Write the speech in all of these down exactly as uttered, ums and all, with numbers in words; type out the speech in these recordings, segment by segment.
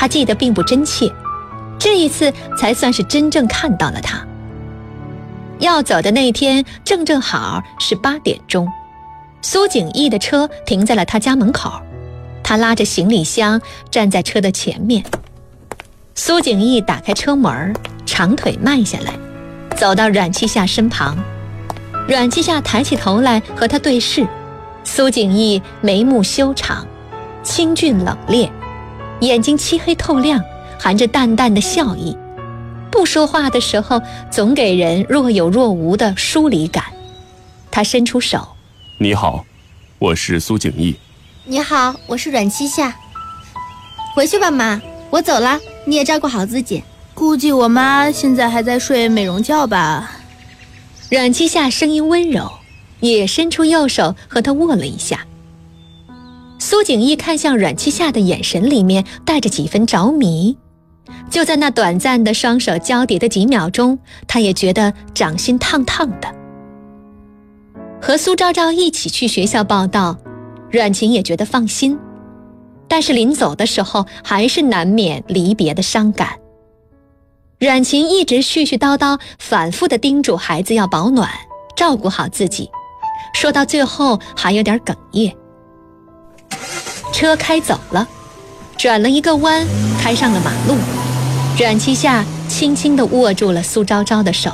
他记得并不真切，这一次才算是真正看到了他。要走的那天正正好是八点钟，苏景逸的车停在了他家门口，他拉着行李箱站在车的前面。苏景逸打开车门，长腿迈下来，走到阮七夏身旁。阮七夏抬起头来和他对视，苏景逸眉目修长，清俊冷冽，眼睛漆黑透亮，含着淡淡的笑意。不说话的时候总给人若有若无的疏离感。他伸出手， 你好，我是苏景逸。 你好，我是阮七夏。回去吧妈，我走了，你也照顾好自己。 估计我妈现在还在睡美容觉吧。 阮七夏声音温柔，也伸出右手和他握了一下。苏景逸看向阮七夏的眼神里面带着几分着迷，就在那短暂的双手交叠的几秒钟，他也觉得掌心烫烫的。和苏昭昭一起去学校报到，阮琴也觉得放心，但是临走的时候还是难免离别的伤感。阮琴一直絮絮叨叨，反复地叮嘱孩子要保暖，照顾好自己，说到最后还有点哽咽。车开走了，转了一个弯，开上了马路。阮七夏轻轻地握住了苏昭昭的手。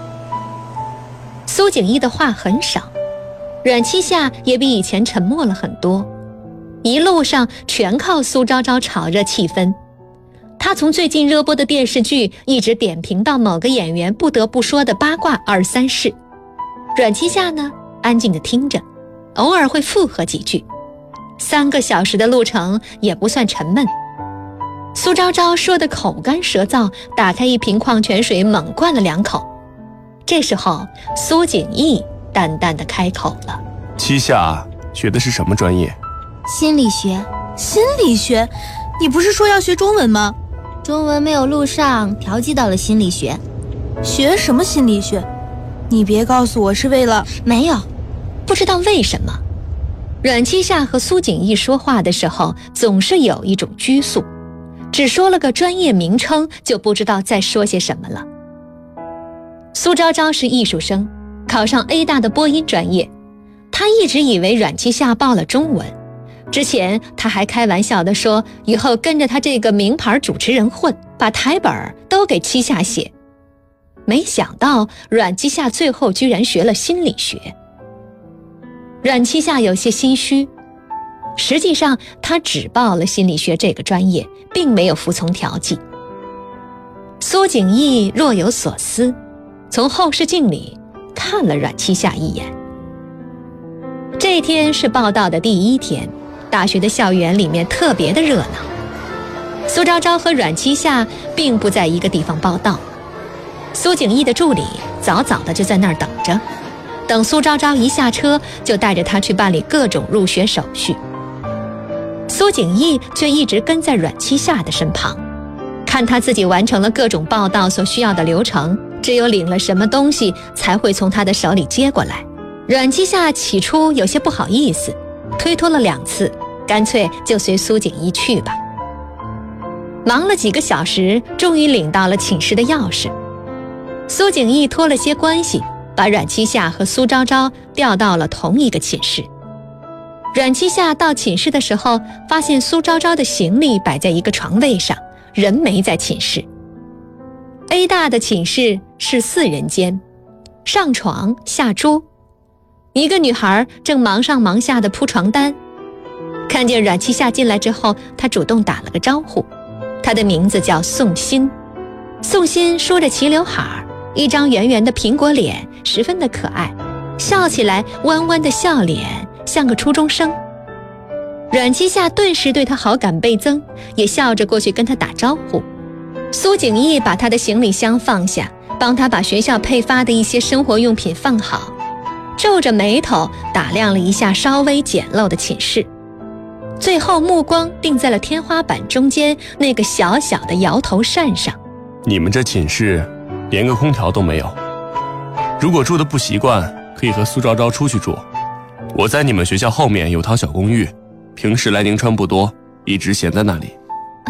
苏景逸的话很少，阮七夏也比以前沉默了很多，一路上全靠苏昭昭炒热气氛。他从最近热播的电视剧一直点评到某个演员不得不说的八卦二三事，阮七夏呢安静地听着，偶尔会附和几句。三个小时的路程也不算沉闷。苏昭昭说得口干舌燥，打开一瓶矿泉水猛灌了两口。这时候苏景逸淡淡地开口了， 七夏学的是什么专业？ 心理学。 心理学？你不是说要学中文吗？ 中文没有录上，调剂到了心理学。 学什么心理学？你别告诉我是为了…… 没有。 不知道为什么，阮七夏和苏景逸说话的时候总是有一种拘束，只说了个专业名称就不知道再说些什么了。苏昭昭是艺术生，考上 A 大的播音专业，她一直以为阮七夏报了中文。之前他还开玩笑地说，以后跟着他这个名牌主持人混，把台本都给七夏写。没想到阮七夏最后居然学了心理学。阮七夏有些心虚，实际上他只报了心理学这个专业，并没有服从调剂。苏景逸若有所思，从后视镜里看了阮七夏一眼。这天是报到的第一天，大学的校园里面特别的热闹。苏昭昭和阮七夏并不在一个地方报到，苏景逸的助理早早的就在那儿等着，等苏昭昭一下车就带着她去办理各种入学手续。苏景逸却一直跟在阮七夏的身旁，看他自己完成了各种报到所需要的流程，只有领了什么东西才会从他的手里接过来。阮七夏起初有些不好意思，推脱了两次，干脆就随苏景逸去吧。忙了几个小时，终于领到了寝室的钥匙。苏景逸托了些关系，把阮七夏和苏昭昭调到了同一个寝室。阮七夏到寝室的时候，发现苏昭昭的行李摆在一个床位上，人没在寝室。A 大的寝室是四人间，上床下桌，一个女孩正忙上忙下的铺床单。看见阮七夏进来之后，她主动打了个招呼，她的名字叫宋欣。宋欣梳着齐刘海，一张圆圆的苹果脸，十分的可爱，笑起来弯弯的笑脸，像个初中生。阮七夏顿时对她好感倍增，也笑着过去跟她打招呼。苏景逸把她的行李箱放下，帮她把学校配发的一些生活用品放好，皱着眉头打量了一下稍微简陋的寝室，最后目光定在了天花板中间那个小小的摇头扇上。 你们这寝室连个空调都没有，如果住得不习惯，可以和苏昭昭出去住。我在你们学校后面有套小公寓，平时来宁川不多，一直闲在那里。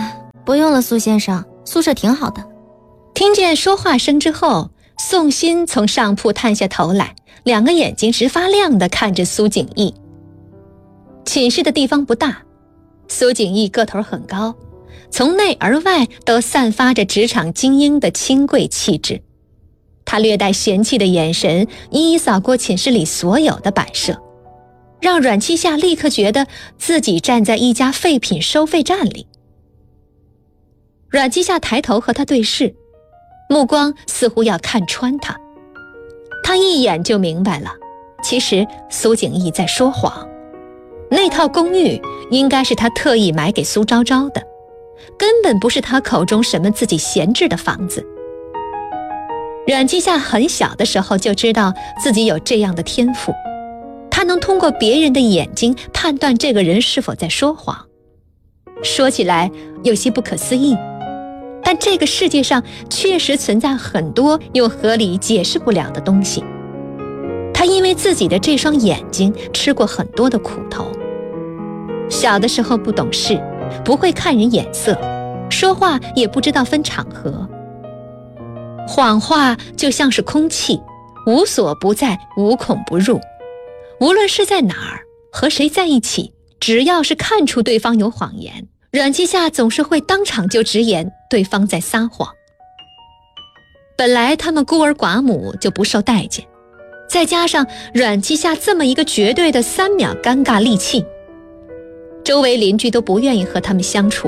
不用了，苏先生，宿舍挺好的。 听见说话声之后，宋鑫从上铺探下头来，两个眼睛直发亮地看着苏景逸。寝室的地方不大，苏景逸个头很高，从内而外都散发着职场精英的清贵气质。他略带嫌弃的眼神一一扫过寝室里所有的摆设，让阮七夏立刻觉得自己站在一家废品收费站里。阮七夏抬头和他对视，目光似乎要看穿他。他一眼就明白了，其实苏景逸在说谎。那套公寓应该是他特意买给苏昭昭的，根本不是他口中什么自己闲置的房子。阮七夏很小的时候就知道自己有这样的天赋，他能通过别人的眼睛判断这个人是否在说谎。说起来有些不可思议，但这个世界上确实存在很多用合理解释不了的东西。他因为自己的这双眼睛吃过很多的苦头。小的时候不懂事，不会看人眼色，说话也不知道分场合。谎话就像是空气，无所不在，无孔不入。无论是在哪儿，和谁在一起，只要是看出对方有谎言，阮七夏总是会当场就直言对方在撒谎。本来他们孤儿寡母就不受待见，再加上阮七夏这么一个绝对的三秒尴尬利器，周围邻居都不愿意和他们相处。